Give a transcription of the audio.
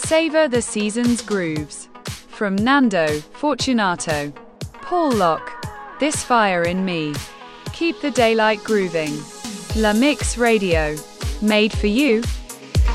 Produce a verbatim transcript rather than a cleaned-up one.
Savor the season's grooves. From Nando, Fortunato, Paul Locke, This Fire in Me. Keep the daylight grooving. La Mix Radio. Made for you,